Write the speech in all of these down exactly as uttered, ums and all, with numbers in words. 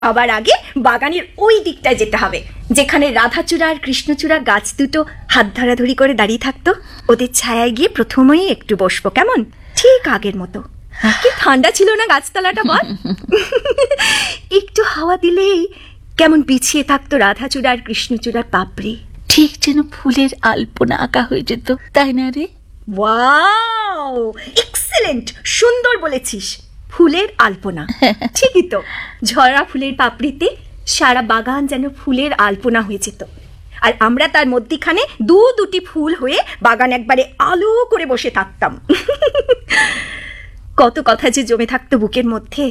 আবার আগে বাগানের ওই দিকটায় যেতে হবে যেখানে রাধাচূড়া আর কৃষ্ণচূড়া গাছ দুটো হাত ধরাধরি করে দাঁড়িয়ে থাকতো। ওদের ছায়ায় গিয়ে প্রথমেই একটু বসবো, কেমন? ঠিক আগের মতো। কি ঠান্ডা ছিল না গাছতলাটা, বল? একটু হাওয়া দিলেই কেমন বিছিয়ে থাকতো রাধাচূড়া আর কৃষ্ণচূড়ার পাপড়ি, ঠিক যেন ফুলের আলপনা আঁকা হয়ে যেত, তাই না রে? ওয়াও, এক্সেলেন্ট, সুন্দর বলেছিস। ফুলের আলপনা, ঠিকই তো। ঝরা ফুলের পাপড়িতে সারা বাগান যেন ফুলের আলপনা হয়ে যেত, আর আমরা তার মধ্যিখানে দু দুটি ফুল হয়ে বাগান একবারে আলো করে বসে থাকতাম। কত কথা যে জমে থাকতো বুকের মধ্যে।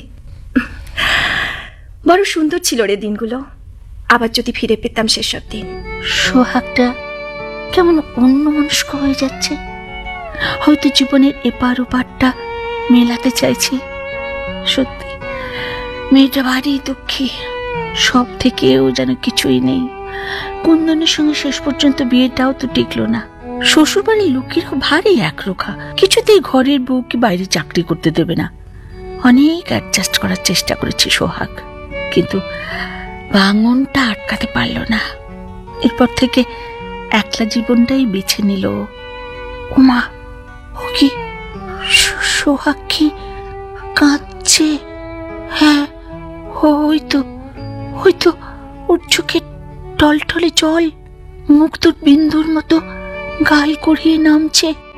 বড় সুন্দর ছিল রে দিনগুলো। আবার যদি ফিরে পেতাম সেসব দিন। সোহাগটা কেমন অন্যমনস্ক হয়ে যাচ্ছে, হয়তো জীবনের এপার ওপারটা মেলাতে চাইছে। সত্যি মেয়েটা ভারী দুঃখী, সব থেকেও যেন কিছুই নেই। কুন্দনের সঙ্গে শেষ পর্যন্ত বিয়েটাও তো টিকলো না। শ্বশুর বাড়ির লোকেরাও ভারী একরোখা, কিছুতেই ঘরের বউকে বাইরে চাকরি করতে দেবে না। অনেক অ্যাডজাস্ট করার চেষ্টা করেছে সোহাগ, কিন্তু ভাঙনটা আটকাতে পারল না। এরপর থেকে একলা জীবনটাই বেছে নিল। ওমা, ও কি সোহাগ কি কাঁদছে? হ্যাঁ, ওই তো ওই তো ওর চোখে টলটলে জল, মুখ তোর বিন্দুর মতো গাল করিয়ে নামছে।